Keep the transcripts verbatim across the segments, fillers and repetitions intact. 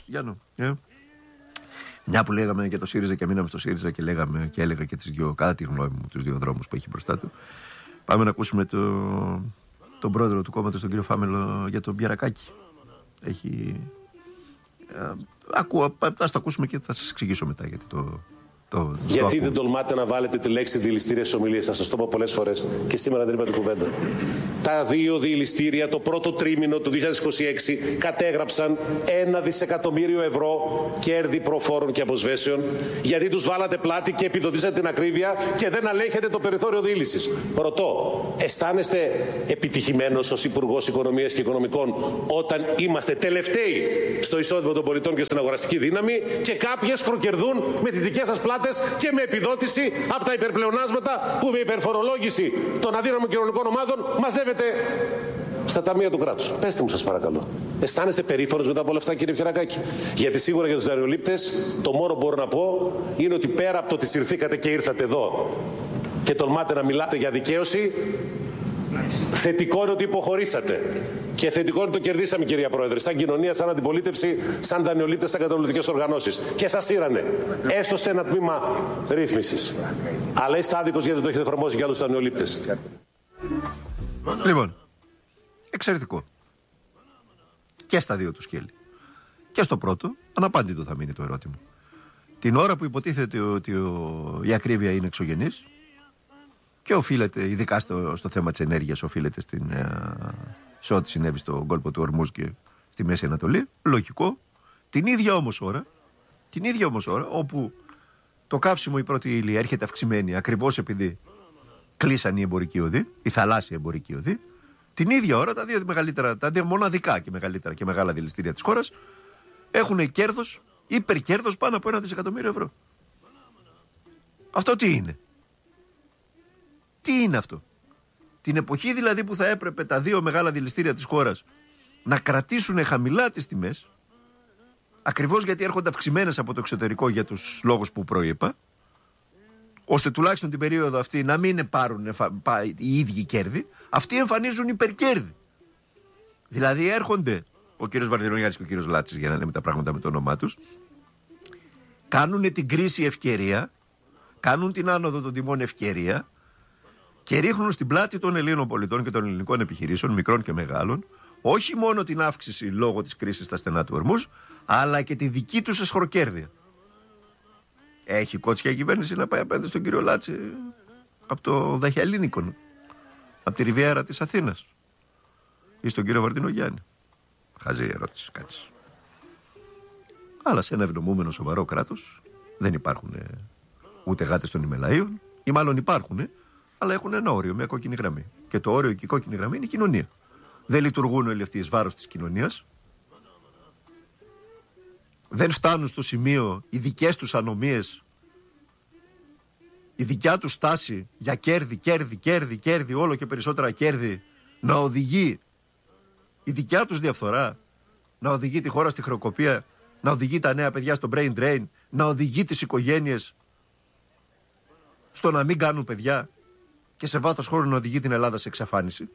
Γιάννο. Ε. Μια που λέγαμε για το ΣΥΡΙΖΑ και μείναμε στο ΣΥΡΙΖΑ και λέγαμε και έλεγα και τις δυο, κατά τη γνώμη μου, τους δύο δρόμους που έχει μπροστά του. Πάμε να ακούσουμε το, τον πρόεδρο του κόμματος, τον κύριο Φάμελο, για τον Μπιαρακάκη. Έχει. Ε, ακούω, θα το ακούσουμε και θα σας εξηγήσω μετά γιατί το. Το, Γιατί δεν τολμάτε να βάλετε τη λέξη διηληστήρια στις ομιλίες σας? Σας το είπα πολλές φορές και σήμερα δεν είπατε κουβέντα. Τα δύο διηληστήρια το πρώτο τρίμηνο του δύο χιλιάδες είκοσι έξι κατέγραψαν ένα δισεκατομμύριο ευρώ κέρδη προφόρων και αποσβέσεων, γιατί τους βάλατε πλάτη και επιδοτήσατε την ακρίβεια και δεν αλέγχετε το περιθώριο διήλυσης. Ρωτώ, αισθάνεστε επιτυχημένος ως Υπουργός Οικονομίας και Οικονομικών όταν είμαστε τελευταίοι στο εισόδημα των πολιτών και στην αγοραστική δύναμη και κάποιες χροκερδούν με τις δικές σας πλάτες και με επιδότηση από τα υπερπλεονάσματα που με υπερφορολόγηση των αδύναμων κοινωνικών ομάδων μαζεύετε στα ταμεία του κράτους? Πέστε μου σας παρακαλώ. Αισθάνεστε περήφανος μετά από όλα αυτά, κύριε Πιερακάκη? Γιατί σίγουρα για τους δανειολήπτες το μόνο που μπορώ να πω είναι ότι πέρα από το ότι συρθήκατε και ήρθατε εδώ και τολμάτε να μιλάτε για δικαίωση, θετικό είναι ότι υποχωρήσατε. Και θετικό είναι ότι το κερδίσαμε, κυρία Πρόεδρε, σαν κοινωνία, σαν αντιπολίτευση, σαν δανειολήπτες, σαν καταναλωτικές οργανώσεις. Και σας σύρανε. Έστω σε ένα τμήμα ρύθμισης. Αλλά είστε άδικος γιατί το έχετε εφαρμόσει για άλλους δανειολήπτες. Λοιπόν, εξαιρετικό. Και στα δύο του σκέλη. Και στο πρώτο, αναπάντητο θα μείνει το ερώτημα. Την ώρα που υποτίθεται ότι ο... η ακρίβεια είναι εξωγενής και οφείλεται, ειδικά στο, στο θέμα της ενέργειας, οφείλεται στην, ε, σε ό,τι συνέβη στον κόλπο του Ορμούζ και στη Μέση Ανατολή. Λογικό. Την ίδια όμως ώρα, την ίδια όμως ώρα, όπου το καύσιμο, η πρώτη ύλη έρχεται αυξημένη ακριβώς επειδή κλείσαν οι εμπορικοί οδοί, οι θαλάσσιοι εμπορικοί οδοί, την ίδια ώρα τα δύο μεγαλύτερα, τα δύο μοναδικά και μεγαλύτερα και μεγάλα δηληστήρια της χώρας έχουν κέρδος, υπερκέρδος πάνω από ένα δισεκατομμύριο ευρώ. Αυτό τι είναι? Τι είναι αυτό? Την εποχή δηλαδή που θα έπρεπε τα δύο μεγάλα δηληστήρια της χώρας να κρατήσουν χαμηλά τις τιμές, ακριβώς γιατί έρχονται αυξημένες από το εξωτερικό για τους λόγους που προείπα, ώστε τουλάχιστον την περίοδο αυτή να μην πάρουν οι ίδιοι κέρδη, αυτοί εμφανίζουν υπερκέρδη. Δηλαδή έρχονται ο κύριος Βαρδινογιάννης και ο κύριος Λάτσης, για να λέμε τα πράγματα με το όνομά τους, κάνουν την κρίση ευκαιρία, κάνουν την άνοδο των τιμών ευκαιρία και ρίχνουν στην πλάτη των Ελλήνων πολιτών και των ελληνικών επιχειρήσεων, μικρών και μεγάλων, όχι μόνο την αύξηση λόγω της κρίσης στα στενά του Ορμούζ, αλλά και τη δική τους εσχροκέρδεια. Έχει κότσια η κυβέρνηση να πάει απέναντι στον κύριο Λάτση από το Δαχιαλίνικον, από τη Ριβιέρα της Αθήνας, ή στον κύριο Βαρδινογιάννη? Χαζή ερώτηση, κάτσε. Αλλά σε ένα ευνομούμενο σοβαρό κράτος δεν υπάρχουν ούτε γάτες των ημελαΐων, ή μάλλον υπάρχουν, αλλά έχουν ένα όριο, μια κόκκινη γραμμή. Και το όριο και η κόκκινη γραμμή είναι η κοινωνία. Δεν λειτουργούν όλοι αυτοί εις βάρος της κοινωνίας. Δεν φτάνουν στο σημείο οι δικές τους ανομίες, η δικιά τους στάση για κέρδη, κέρδη, κέρδη, κέρδη, όλο και περισσότερα κέρδη, να οδηγεί η δικιά τους διαφθορά, να οδηγεί τη χώρα στη χρεοκοπία, να οδηγεί τα νέα παιδιά στο brain drain, να οδηγεί τις οικογένειες στο να μην κάνουν παιδιά και σε βάθος χρόνου να οδηγεί την Ελλάδα σε εξαφάνιση.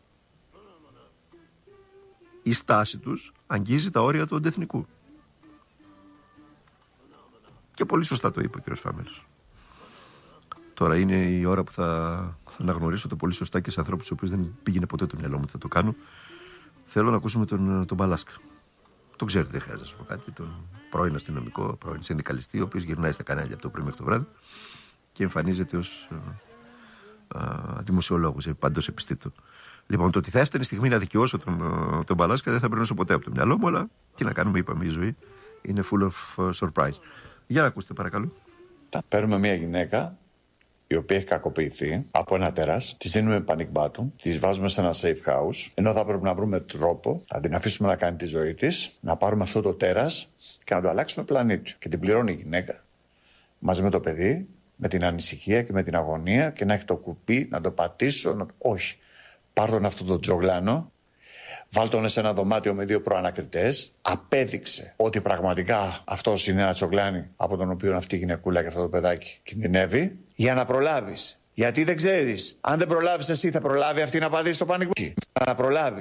Η στάση τους αγγίζει τα όρια του αντεθνικού. Και πολύ σωστά το είπε ο κ. Φάμελος. Τώρα είναι η ώρα που θα, θα αναγνωρίσω το πολύ σωστά και σε ανθρώπους στους οποίους δεν πήγαινε ποτέ το μυαλό μου ότι θα το κάνω. Θέλω να ακούσουμε τον, τον Μπαλάσκα. Τον ξέρετε, δεν χρειάζεται να σας πω κάτι. Τον πρώην αστυνομικό, πρώην συνδικαλιστή, ο οποίος γυρνάει στα κανάλια από το πρωί μέχρι το βράδυ και εμφανίζεται ως δημοσιολόγος, παντός επιστήτων. Λοιπόν, το ότι θα έφτανε η στιγμή να δικαιώσω τον, τον Μπαλάσκα δεν θα περνούσε ποτέ από το μυαλό μου, αλλά τι να κάνουμε, είπαμε, η ζωή είναι full of surprise. Για να ακούσετε, παρακαλώ. Παίρνουμε μια γυναίκα η οποία έχει κακοποιηθεί από ένα τέρας, τη δίνουμε panic button, τη βάζουμε σε ένα safe house, ενώ θα πρέπει να βρούμε τρόπο να την αφήσουμε να κάνει τη ζωή της, να πάρουμε αυτό το τέρας και να το αλλάξουμε πλανήτη. Και την πληρώνει η γυναίκα μαζί με το παιδί, με την ανησυχία και με την αγωνία, και να έχει το κουπί, να το πατήσω. Να... Όχι. Πάρ' τον αυτό το τζογλάνο, βάλ' τον σε ένα δωμάτιο με δύο προανακριτές, απέδειξε ότι πραγματικά αυτός είναι ένα τσογλάνι από τον οποίο αυτή η γυναικούλα και αυτό το παιδάκι κινδυνεύει, για να προλάβεις. Γιατί δεν ξέρεις, αν δεν προλάβεις εσύ, θα προλάβει αυτή να πατήσει το πανικό. Να προλάβεις.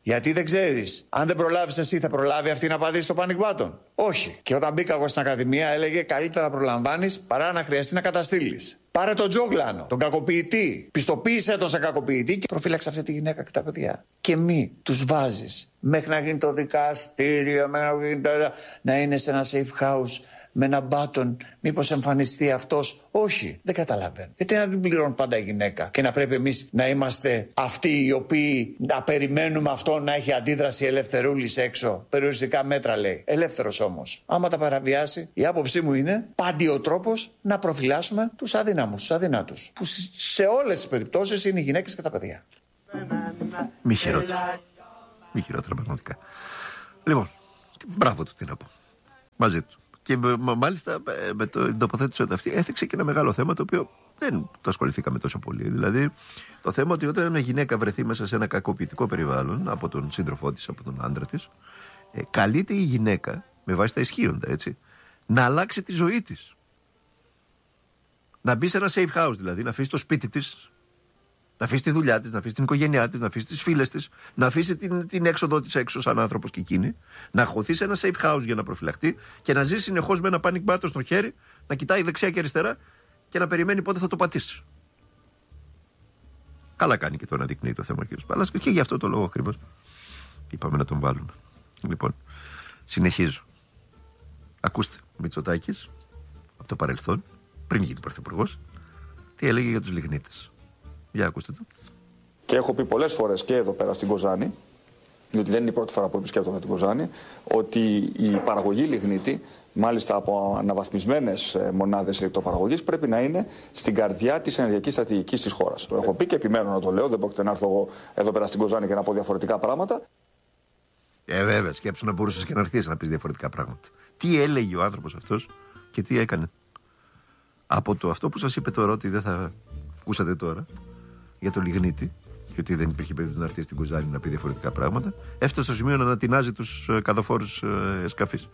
Γιατί δεν ξέρεις. Αν δεν προλάβεις εσύ, θα προλάβει αυτή να απαντήσει στο panic button? Όχι. Και όταν μπήκα εγώ στην Ακαδημία, έλεγε καλύτερα να προλαμβάνεις παρά να χρειαστεί να καταστήλεις. Πάρε τον Τζόγλανο, τον κακοποιητή. Πιστοποίησε τον σε κακοποιητή και προφύλαξε αυτή τη γυναίκα και τα παιδιά. Και μη τους βάζεις μέχρι να γίνει το δικαστήριο, μέχρι να, γίνει το... να είναι σε ένα safe house με ένα μπάτον, μήπως εμφανιστεί αυτός. Όχι, δεν καταλαβαίνω. Γιατί να την πληρώνουν πάντα η γυναίκα και να πρέπει εμείς να είμαστε αυτοί οι οποίοι να περιμένουμε αυτό να έχει αντίδραση ελευθερούλης έξω. Περιοριστικά μέτρα λέει. Ελεύθερος όμως. Άμα τα παραβιάσει, η άποψή μου είναι πάντη ο τρόπος να προφυλάσσουμε τους αδύναμους, τους αδύνατους. Που σε όλες τις περιπτώσεις είναι οι γυναίκες και τα παιδιά. Μη χειρότερα. Μη χειρότερα πραγματικά. Λοιπόν, μπράβο του, τι να πω. Μαζί του. Και μάλιστα με το, την τοποθέτηση αυτή έθιξε και ένα μεγάλο θέμα το οποίο δεν το ασχοληθήκαμε τόσο πολύ. Δηλαδή το θέμα ότι όταν μια γυναίκα βρεθεί μέσα σε ένα κακοποιητικό περιβάλλον από τον σύντροφό της, από τον άντρα της, ε, καλείται η γυναίκα, με βάση τα ισχύοντα έτσι, να αλλάξει τη ζωή της. Να μπει σε ένα safe house δηλαδή, να αφήσει το σπίτι της, να αφήσει τη δουλειά της, να αφήσει την οικογένειά της, να αφήσει τις φίλες της, να αφήσει την, την έξοδό της έξω σαν άνθρωπος και εκείνη, να χωθεί σε ένα safe house για να προφυλαχτεί και να ζει συνεχώς με ένα panic button στο χέρι, να κοιτάει δεξιά και αριστερά και να περιμένει πότε θα το πατήσει. Καλά κάνει και το αναδεικνύει το θέμα ο κ. Παλάς και γι' αυτό το λόγο ακριβώς είπαμε να τον βάλουμε. Λοιπόν, συνεχίζω. Ακούστε, Μητσοτάκης από το παρελθόν, πριν γίνει πρωθυπουργός, τι έλεγε για τους λιγνίτες. Για ακούστε το. Και έχω πει πολλές φορές και εδώ πέρα στην Κοζάνη, διότι δεν είναι η πρώτη φορά που επισκέπτομαι την Κοζάνη, ότι η παραγωγή λιγνίτη, μάλιστα από αναβαθμισμένες μονάδες ηλεκτροπαραγωγής, πρέπει να είναι στην καρδιά της ενεργειακής στρατηγικής της χώρας. Το έχω πει και επιμένω να το λέω, δεν πρόκειται να έρθω εγώ εδώ πέρα στην Κοζάνη και να πω διαφορετικά πράγματα. Ε, βέβαια, σκέψου να μπορούσες και να έρθεις να πεις διαφορετικά πράγματα. Τι έλεγε ο άνθρωπος αυτός και τι έκανε. Από το αυτό που σας είπε τώρα, ότι δεν θα ακούσατε τώρα, για το λιγνίτη, και ότι δεν υπήρχε περίπτωση να έρθει στην Κοζάνη να πει διαφορετικά πράγματα, έφτασε στο σημείο να ανατινάζει τους ε, καδοφόρους ε, εσκαφείς.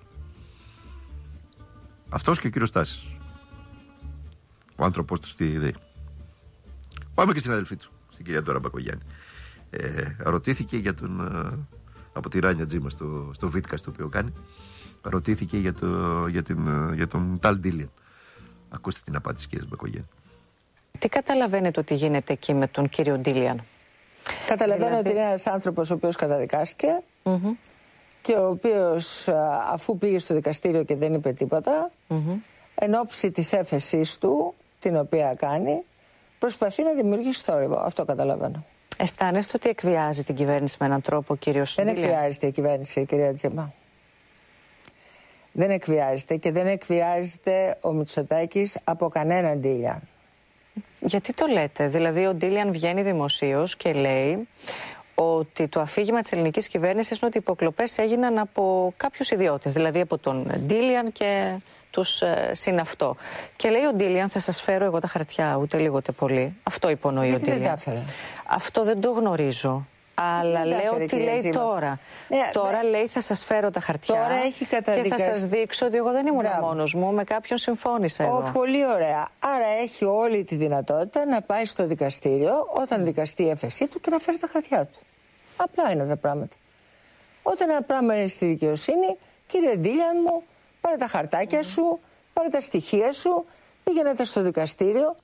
Αυτός και ο κύριος Στάσης. Ο άνθρωπός του στη ΔΕΗ. Πάμε και στην αδελφή του, στην κυρία Ντόρα Μπακογιάννη. Ε, ρωτήθηκε για τον. Ε, από τη Ράνια Τζίμα στο, στο Βίτκα, το οποίο κάνει. Ρωτήθηκε για, το, για, την, για τον Ταλ Ντίλιαν. Ακούστε την απάντηση, κυρία Μπακογιάννη. Τι καταλαβαίνετε ότι γίνεται εκεί με τον κύριο Ντίλιαν? Καταλαβαίνω δηλαδή... ότι είναι ένας άνθρωπος ο οποίος καταδικάστηκε mm-hmm. και ο οποίος αφού πήγε στο δικαστήριο και δεν είπε τίποτα, mm-hmm. εν ώψη της έφεσής του, την οποία κάνει, προσπαθεί να δημιουργήσει θόρυβο. Αυτό καταλαβαίνω. Αισθάνεστε ότι εκβιάζει την κυβέρνηση με έναν τρόπο ο κύριος Ντίλιαν? Δεν εκβιάζεται η κυβέρνηση, κυρία Τζίμα. Δεν εκβιάζεται και δεν εκβιάζεται ο Μητσοτάκης από κανέναν Ντίλιαν. Γιατί το λέτε? Δηλαδή ο Ντίλιαν βγαίνει δημοσίως και λέει ότι το αφήγημα της ελληνικής κυβέρνησης είναι ότι οι υποκλοπές έγιναν από κάποιους ιδιώτες, δηλαδή από τον Ντίλιαν και τους ε, συναυτό. Και λέει ο Ντίλιαν, θα σας φέρω εγώ τα χαρτιά, ούτε λίγο ούτε πολύ. Αυτό υπονοεί Γιατί ο Ντίλιαν. Δεν τα έφερε. Αυτό δεν το γνωρίζω. Αλλά λέω τι λέει Τζίμα. τώρα. Ναι, τώρα ναι. λέει θα σας φέρω τα χαρτιά τώρα έχει και θα σας δείξω ότι εγώ δεν ήμουν μόνος μου, με κάποιον συμφώνησα εδώ. Ο, πολύ ωραία. Άρα έχει όλη τη δυνατότητα να πάει στο δικαστήριο όταν δικαστεί η έφεσή του και να φέρει τα χαρτιά του. Απλά είναι τα πράγματα. Όταν ένα πράγμα είναι στη δικαιοσύνη, κύριε Ντίλιαν μου, πάρε τα χαρτάκια mm. σου, πάρε τα στοιχεία σου, πήγαινε στο δικαστήριο.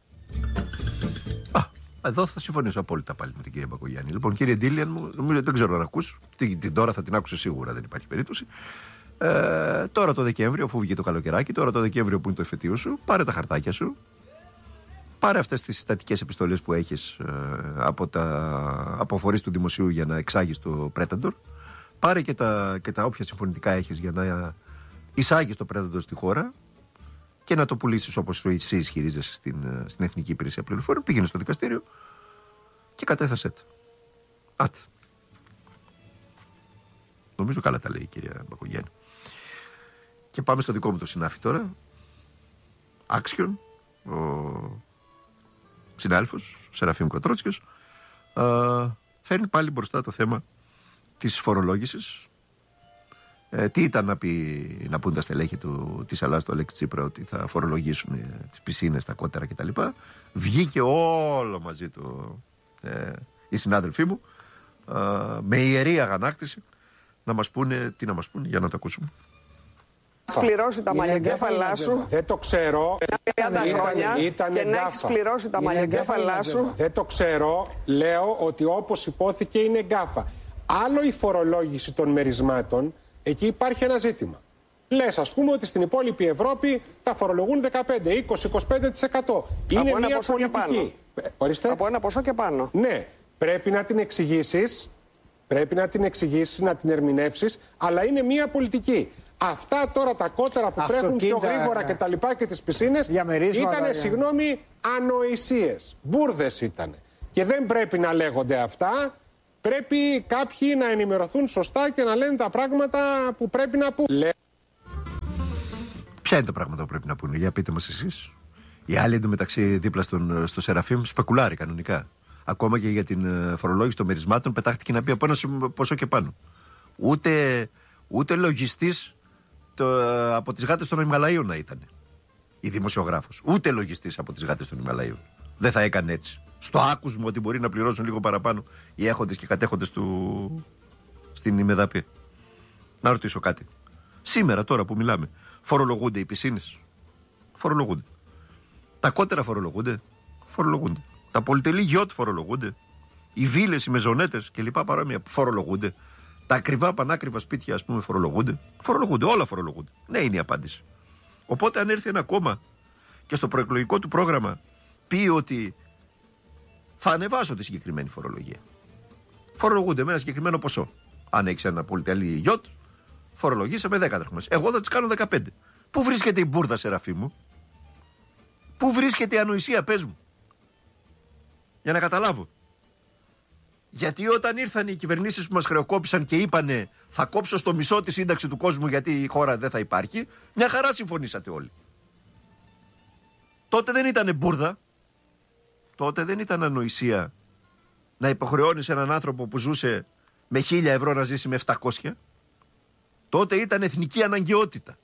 Εδώ θα συμφωνήσω απόλυτα πάλι με την κυρία Μπακογιάννη. Λοιπόν, κύριε Ντίλιαν μου, νομίζω δεν ξέρω αν ακούς. Την, την τώρα θα την άκουσε σίγουρα, δεν υπάρχει περίπτωση. Ε, τώρα το Δεκέμβριο, αφού βγήκε το καλοκαιράκι, τώρα το Δεκέμβριο που είναι το εφετείο σου, πάρε τα χαρτάκια σου. Πάρε αυτές τις συστατικές επιστολές που έχεις ε, από, τα, από φορείς του δημοσίου για να εξάγεις το Predator. Πάρε και τα, και τα όποια συμφωνητικά έχεις για να εισάγεις το Predator στη χώρα και να το πουλήσεις όπως εσύ ισχυρίζεσαι στην, στην Εθνική Υπηρεσία Πληροφοριών. Πήγαινε στο δικαστήριο και κατέθεσέ τα. Άτε. Νομίζω καλά τα λέει η κυρία Μπακογιάννη. Και πάμε στο δικό μου το συνάφι τώρα. Άξιον, ο συνάδελφος Σεραφείμ Κοτρότσιος, φέρνει πάλι μπροστά το θέμα της φορολόγησης. Ε, τι ήταν να, πει, να πούν τα στελέχη του, της Ελλάδας, του Αλέξη Τσίπρα, ότι θα φορολογήσουν τις πισίνες, τα κότερα κτλ. Βγήκε όλο μαζί του ε, οι συνάδελφοί μου, α, με ιερή αγανάκτηση να μας πούνε, τι να μας πούνε, για να το ακούσουμε. Πληρώσει τα μαλλιοκέφαλά σου. Δεν το ξέρω. τριάντα χρόνια ήταν και να έχεις πληρώσει τα μαλλιοκέφαλά σου. Δεν το ξέρω. Λέω ότι όπως υπόθηκε είναι γκάφα. Άλλο η φορολόγηση των μερισμάτων, εκεί υπάρχει ένα ζήτημα. Λες, ας πούμε, ότι στην υπόλοιπη Ευρώπη τα φορολογούν δεκαπέντε, είκοσι, είκοσι πέντε τοις εκατό. Είναι από μια πολιτική. Ορίστε. Από ένα ποσό και πάνω. Ναι. Πρέπει να την εξηγήσεις, πρέπει να την εξηγήσεις, να την ερμηνεύσεις, αλλά είναι μια πολιτική. Αυτά τώρα τα κότερα που τρέχουν πιο γρήγορα και τα λοιπά και τις πισίνες ήτανε, συγγνώμη, ανοησίες. Μπούρδες ήτανε. Και δεν πρέπει να λέγονται αυτά. Πρέπει κάποιοι να ενημερωθούν σωστά και να λένε τα πράγματα που πρέπει να πούν. Ποια είναι τα πράγματα που πρέπει να πούνε, για πείτε μας εσείς. Οι άλλοι εντωμεταξύ δίπλα στον, στο Σεραφείμ σπεκουλάρει κανονικά. Ακόμα και για την φορολόγηση των μερισμάτων πετάχτηκε να πει από ένα ποσό και πάνω. Ούτε, ούτε λογιστής το, από τις γάτες των Ιμαλαίων να ήταν η δημοσιογράφος. Ούτε λογιστής από τις γάτες των Ιμαλαίων. Δεν θα έκανε έτσι. Στο άκουσμα ότι μπορεί να πληρώσουν λίγο παραπάνω οι έχοντες και κατέχοντες του στην ημεδαπή. Να ρωτήσω κάτι. Σήμερα, τώρα που μιλάμε, φορολογούνται οι πισίνες? Φορολογούνται. Τα κότερα φορολογούνται? Φορολογούνται. Τα πολυτελή γιότ φορολογούνται. Οι βίλες, οι μεζονέτες και λοιπά παρόμοια φορολογούνται. Τα ακριβά, πανάκριβα σπίτια, ας πούμε, φορολογούνται. Φορολογούνται, όλα φορολογούνται. Ναι, είναι η απάντηση. Οπότε, αν έρθει ένα κόμμα και στο προεκλογικό του πρόγραμμα πει ότι θα ανεβάσω τη συγκεκριμένη φορολογία, φορολογούνται με ένα συγκεκριμένο ποσό. Αν έχει ένα πολυτελή γιότ, φορολογήσαμε δέκα δραχμές. Εγώ θα τις κάνω δεκαπέντε. Πού βρίσκεται η μπούρδα, Σεραφή μου? Πού βρίσκεται η ανοησία, πες μου? Για να καταλάβω. Γιατί όταν ήρθαν οι κυβερνήσεις που μας χρεοκόπησαν και είπανε θα κόψω στο μισό τη σύνταξη του κόσμου γιατί η χώρα δεν θα υπάρχει, μια χαρά συμφωνήσατε όλοι. Τότε δεν ήτανε μπούρδα. Τότε δεν ήταν ανοησία να υποχρεώνεις έναν άνθρωπο που ζούσε με χίλια ευρώ να ζήσει με επτακόσια. Τότε ήταν εθνική αναγκαιότητα.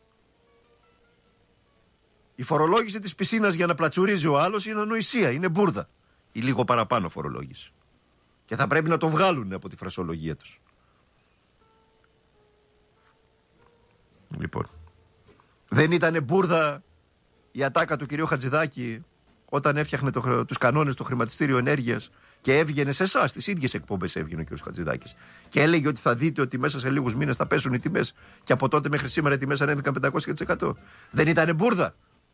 Η φορολόγηση της πισίνας για να πλατσουρίζει ο άλλος είναι ανοησία, είναι μπούρδα. Ή λίγο παραπάνω φορολόγηση. Και θα πρέπει να το βγάλουν από τη φρασολογία τους. Λοιπόν, δεν ήτανε μπούρδα η ατάκα του κυρίου Χατζηδάκη όταν έφτιαχνε το, τους κανόνες στο χρηματιστήριο ενέργειας και έβγαινε σε εσάς, τις ίδιες εκπομπές έβγαινε ο κύριος Χατζηδάκης και έλεγε ότι θα δείτε ότι μέσα σε λίγους μήνες θα πέσουν οι τιμές και από τότε μέχρι σήμερα οι τιμές ανέβηκαν πεντακόσια τοις εκατό. Δεν ήτανε μπούρδα?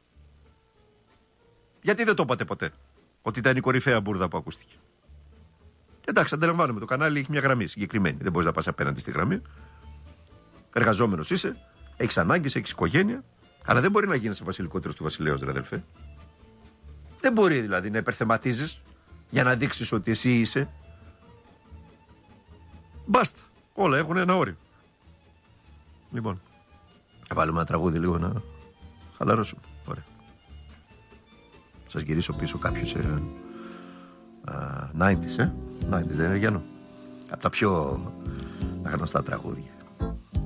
Γιατί δεν το είπατε ποτέ ότι ήταν η κορυφαία μπούρδα που ακούστηκε? Εντάξει, αντιλαμβάνομαι, το κανάλι έχει μια γραμμή συγκεκριμένη. Δεν μπορείς να πας απέναντι στη γραμμή. Εργαζόμενος είσαι, έχεις ανάγκες, έχεις οικογένεια, αλλά δεν μπορεί να γίνεις βασιλικότερος του βασιλέως, ρε αδελφέ. Δεν μπορεί δηλαδή να υπερθεματίζεις για να δείξεις ότι εσύ είσαι. Μπάστα. Όλα έχουν ένα όριο. Λοιπόν, θα βάλουμε ένα τραγούδι λίγο να χαλαρώσουμε. Ωραία. Σας γυρίσω πίσω κάποιους ε, uh, ενενήντα, ε. ενενήντα, δεν είναι, Γιάννο? Από τα πιο γνωστά τραγούδια.